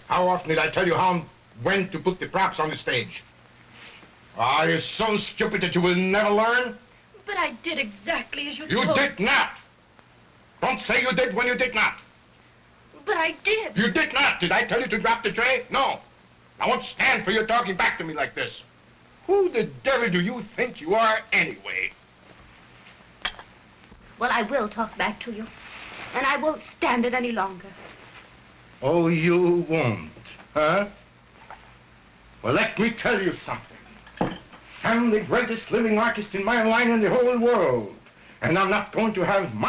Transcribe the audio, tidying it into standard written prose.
How often did I tell you how and when to put the props on the stage? Are you so stupid that you will never learn? But I did exactly as you You told. did not. Don't say you did when you did not. But I did. You did not. Did I tell you to drop the tray? No. I won't stand for you talking back to me like this. Who the devil do you think you are anyway? Well, I will talk back to you. And I won't stand it any longer. Oh, you won't, huh? Well, let me tell you something. I'm the greatest living artist in my line in the whole world. And I'm not going to have my